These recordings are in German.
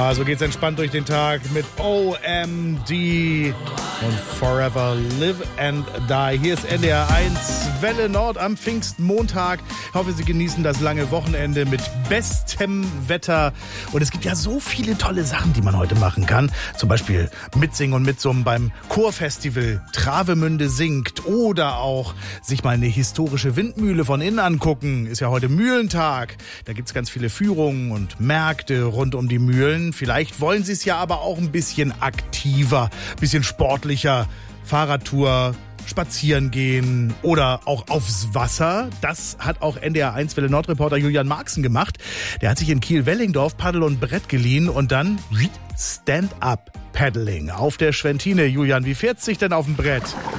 So geht's entspannt durch den Tag mit OMD und Forever Live and Die. Hier ist NDR 1 Welle Nord am Pfingstmontag. Ich hoffe, Sie genießen das lange Wochenende mit bestem Wetter. Und es gibt ja so viele tolle Sachen, die man heute machen kann. Zum Beispiel mitsingen und mitsummen beim Chorfestival Travemünde singt. Oder auch sich mal eine historische Windmühle von innen angucken. Ist ja heute Mühlentag. Da gibt's ganz viele Führungen und Märkte rund um die Mühlen. Vielleicht wollen Sie es ja aber auch ein bisschen aktiver, ein bisschen sportlicher. Fahrradtour, spazieren gehen oder auch aufs Wasser. Das hat auch NDR 1 Welle Nord-Reporter Julian Marxen gemacht. Der hat sich in Kiel-Welling-Dorf Paddel und Brett geliehen und dann Stand-Up-Paddling auf der Schwentine. Julian, wie fährt sich denn auf dem Brett?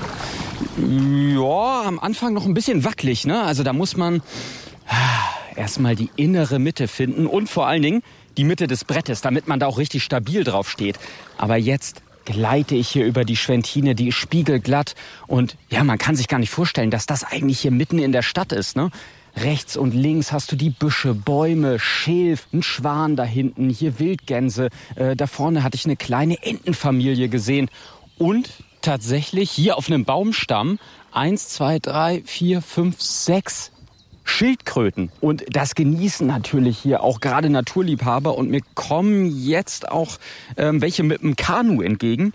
Ja, am Anfang noch ein bisschen wackelig, ne? Also da muss man erstmal die innere Mitte finden und vor allen Dingen die Mitte des Brettes, damit man da auch richtig stabil drauf steht. Aber jetzt gleite ich hier über die Schwentine, die ist spiegelglatt. Und ja, man kann sich gar nicht vorstellen, dass das eigentlich hier mitten in der Stadt ist, ne? Rechts und links hast du die Büsche, Bäume, Schilf, ein Schwan da hinten, hier Wildgänse. Da vorne hatte ich eine kleine Entenfamilie gesehen. Und tatsächlich hier auf einem Baumstamm 1, 2, 3, 4, 5, 6 Schildkröten. Und das genießen natürlich hier auch gerade Naturliebhaber. Und mir kommen jetzt auch welche mit dem Kanu entgegen.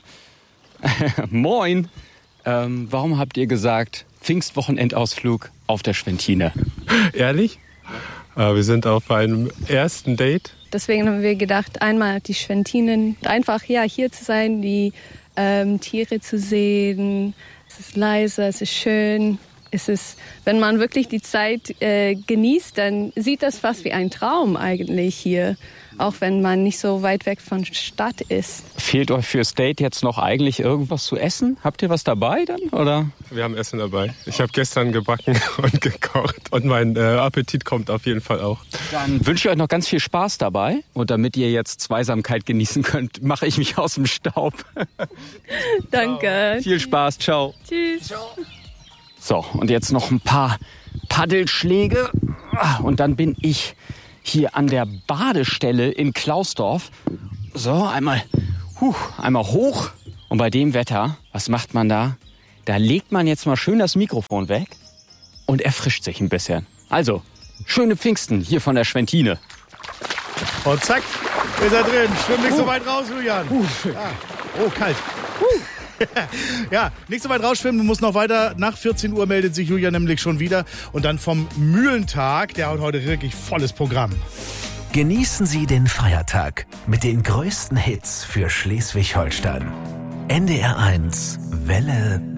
Moin. Warum habt ihr gesagt, Pfingstwochenendausflug auf der Schwentine? Ehrlich? Wir sind auf einem ersten Date. Deswegen haben wir gedacht, einmal die Schwentinen, einfach hier zu sein, die Tiere zu sehen. Es ist leise, es ist schön. Es ist, wenn man wirklich die Zeit genießt, dann sieht das fast wie ein Traum eigentlich hier, auch wenn man nicht so weit weg von Stadt ist. Fehlt euch fürs Date jetzt noch eigentlich irgendwas zu essen? Habt ihr was dabei dann, oder? Wir haben Essen dabei. Ich habe gestern gebacken und gekocht und mein Appetit kommt auf jeden Fall auch. Dann wünsche ich euch noch ganz viel Spaß dabei. Und damit ihr jetzt Zweisamkeit genießen könnt, mache ich mich aus dem Staub. Danke. Viel Spaß, ciao. Tschüss. Ciao. So, und jetzt noch ein paar Paddelschläge und dann bin ich hier an der Badestelle in Klausdorf. So, einmal hoch. Und bei dem Wetter, was macht man da? Da legt man jetzt mal schön das Mikrofon weg und erfrischt sich ein bisschen. Also, schöne Pfingsten hier von der Schwentine. Und zack, ist er drin. Schwimm nicht so weit raus, Julian. Oh, kalt. Ja, nicht so weit rausschwimmen, du musst noch weiter. Nach 14 Uhr meldet sich Julian nämlich schon wieder. Und dann vom Mühlentag, der hat heute wirklich volles Programm. Genießen Sie den Feiertag mit den größten Hits für Schleswig-Holstein. NDR 1 Welle